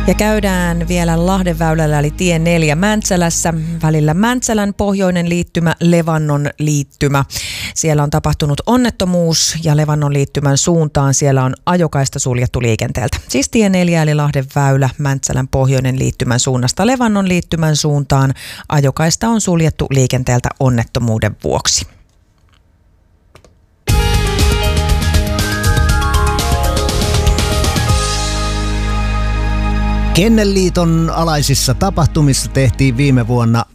Ja käydään vielä Lahdenväylällä eli tie 4 Mäntsälässä, välillä Mäntsälän pohjoinen liittymä, Levannon liittymä. Siellä on tapahtunut onnettomuus ja Levannon liittymän suuntaan siellä on ajokaista suljettu liikenteeltä. Siis tie 4 eli Lahdenväylä, Mäntsälän pohjoinen liittymän suunnasta Levannon liittymän suuntaan. Ajokaista on suljettu liikenteeltä onnettomuuden vuoksi. Kennelliiton alaisissa tapahtumissa tehtiin viime vuonna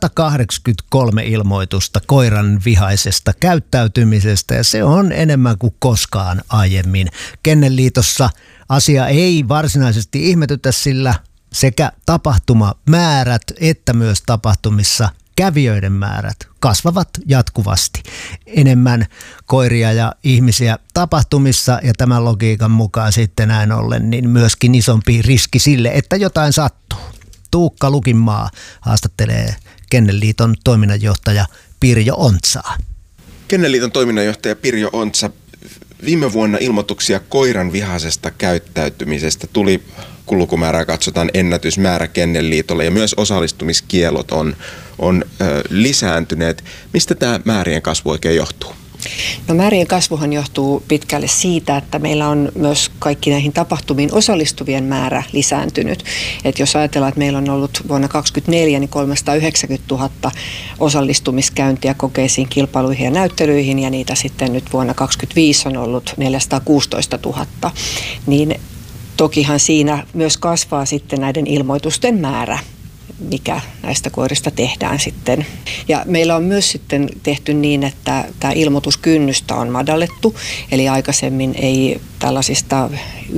183 ilmoitusta koiran vihaisesta käyttäytymisestä ja se on enemmän kuin koskaan aiemmin. Kennelliitossa asia ei varsinaisesti ihmetytä, sillä sekä tapahtumamäärät että myös tapahtumissa kävijöiden määrät kasvavat jatkuvasti. Enemmän koiria ja ihmisiä tapahtumissa ja tämän logiikan mukaan sitten näin ollen niin myöskin isompi riski sille, että jotain sattuu. Tuukka Lukinmaa haastattelee Kennelliiton toiminnanjohtaja Pirjo Ontsaa. Kennelliiton toiminnanjohtaja Pirjo Ontsa, viime vuonna ilmoituksia koiran vihaisesta käyttäytymisestä tuli, kun lukumäärää katsotaan, ennätysmäärä Kennelliitolle ja myös osallistumiskiellot on lisääntyneet. Mistä tämä määrien kasvu oikein johtuu? No, määrien kasvuhan johtuu pitkälle siitä, että meillä on myös kaikki näihin tapahtumiin osallistuvien määrä lisääntynyt. Et jos ajatellaan, että meillä on ollut vuonna 2024 niin 390 000 osallistumiskäyntiä kokeisiin, kilpailuihin ja näyttelyihin ja niitä sitten nyt vuonna 2025 on ollut 416 000, niin tokihan siinä myös kasvaa sitten näiden ilmoitusten määrä, mikä näistä koirista tehdään sitten. Ja meillä on myös sitten tehty niin, että tämä ilmoituskynnystä on madallettu, eli aikaisemmin ei tällaisista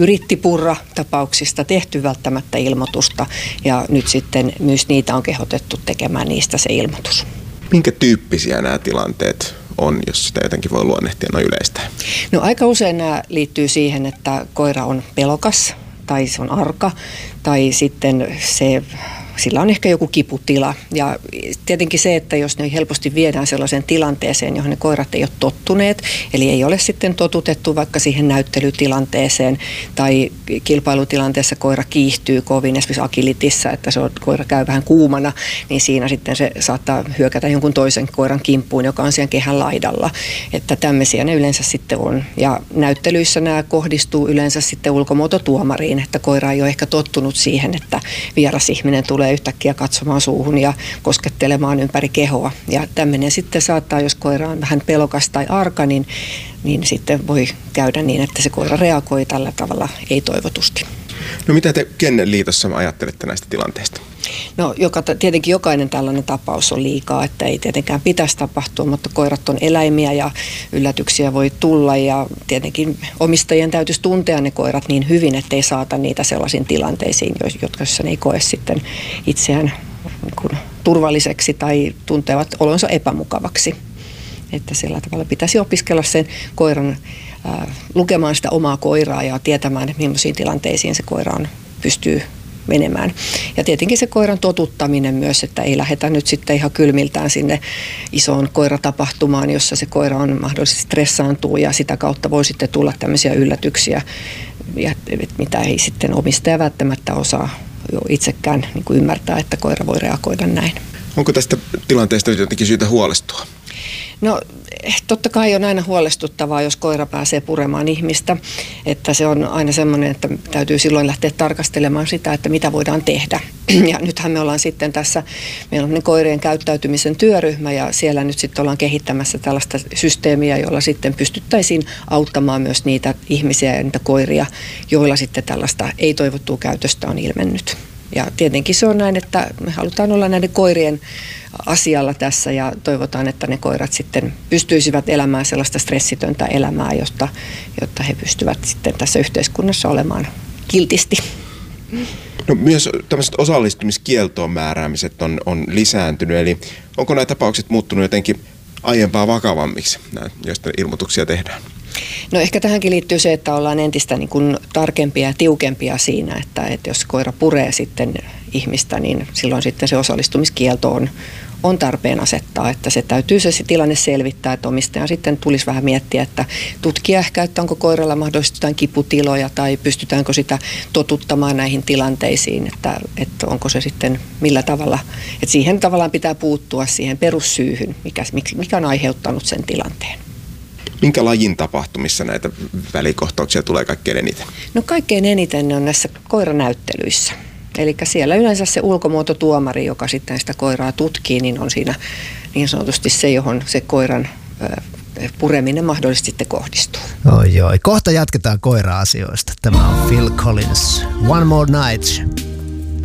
yrittipurra-tapauksista tehty välttämättä ilmoitusta, ja nyt sitten myös niitä on kehotettu tekemään niistä se ilmoitus. Minkä tyyppisiä nämä tilanteet on, jos sitä jotenkin voi luonnehtia noin yleistä? No, aika usein nämä liittyy siihen, että koira on pelokas tai se on arka tai sitten sillä on ehkä joku kiputila. Ja tietenkin se, että jos ne helposti viedään sellaiseen tilanteeseen, johon ne koirat ei ole tottuneet, eli ei ole sitten totutettu vaikka siihen näyttelytilanteeseen tai kilpailutilanteessa koira kiihtyy kovin, esimerkiksi agilitissa, että koira käy vähän kuumana, niin siinä sitten se saattaa hyökätä jonkun toisen koiran kimppuun, joka on siellä kehän laidalla. Että tämmöisiä ne yleensä sitten on. Ja näyttelyissä nämä kohdistuu yleensä sitten ulkomuototuomariin, että koira ei ole ehkä tottunut siihen, että vieras ihminen tulee yhtäkkiä katsomaan suuhun ja koskettelemaan ympäri kehoa. Ja tämmöinen sitten saattaa, jos koira on vähän pelokas tai arka, niin sitten voi käydä niin, että se koira reagoi tällä tavalla ei-toivotusti. No, mitä te Kennelliitossa ajattelette näistä tilanteista? No, tietenkin jokainen tällainen tapaus on liikaa, että ei tietenkään pitäisi tapahtua, mutta koirat on eläimiä ja yllätyksiä voi tulla ja tietenkin omistajien täytyisi tuntea ne koirat niin hyvin, ettei saata niitä sellaisiin tilanteisiin, joissa ne ei koe sitten itseään turvalliseksi tai tuntevat olonsa epämukavaksi. Että sillä tavalla pitäisi opiskella sen koiran lukemaan sitä omaa koiraa ja tietämään, että millaisiin tilanteisiin se koira pystyy menemään. Ja tietenkin se koiran totuttaminen myös, että ei lähdetä nyt sitten ihan kylmiltään sinne isoon koiratapahtumaan, jossa se koira on mahdollisesti stressaantuu ja sitä kautta voi sitten tulla tämmöisiä yllätyksiä, mitä ei sitten omistaja välttämättä osaa itsekään niin kuin ymmärtää, että koira voi reagoida näin. Onko tästä tilanteesta jotenkin syytä huolestua? No, totta kai on aina huolestuttavaa, jos koira pääsee puremaan ihmistä, että se on aina semmoinen, että täytyy silloin lähteä tarkastelemaan sitä, että mitä voidaan tehdä. Ja nythän me ollaan sitten tässä, meillä on koirien käyttäytymisen työryhmä ja siellä nyt sitten ollaan kehittämässä tällaista systeemiä, jolla sitten pystyttäisiin auttamaan myös niitä ihmisiä ja niitä koiria, joilla sitten tällaista ei-toivottua käytöstä on ilmennyt. Ja tietenkin se on näin, että me halutaan olla näiden koirien asialla tässä ja toivotaan, että ne koirat sitten pystyisivät elämään sellaista stressitöntä elämää, jotta he pystyvät sitten tässä yhteiskunnassa olemaan kiltisti. No, myös tämmöiset osallistumiskieltoon määräämiset on lisääntynyt, eli onko nämä tapaukset muuttunut jotenkin aiempaa vakavammiksi, joista ilmoituksia tehdään? No, ehkä tähänkin liittyy se, että ollaan entistä niin kuin tarkempia ja tiukempia siinä, että jos koira puree sitten ihmistä, niin silloin sitten se osallistumiskielto on tarpeen asettaa, että se täytyy se tilanne selvittää, että omistajan sitten tulisi vähän miettiä, että tutkia ehkä, että onko koiralla mahdollisesti jotain kiputiloja tai pystytäänkö sitä totuttamaan näihin tilanteisiin, että onko se sitten millä tavalla, että siihen tavallaan pitää puuttua siihen perussyyhyn, mikä on aiheuttanut sen tilanteen. Minkä lajin tapahtumissa näitä välikohtauksia tulee kaikkein eniten? No kaikkein eniten ne on näissä koiranäyttelyissä. Eli siellä yleensä se ulkomuototuomari, joka sitten sitä koiraa tutkii, niin on siinä niin sanotusti se, johon se koiran pureminen mahdollisesti sitten kohdistuu. Oi. Kohta jatketaan koira-asioista. Tämä on Phil Collins. One More Night.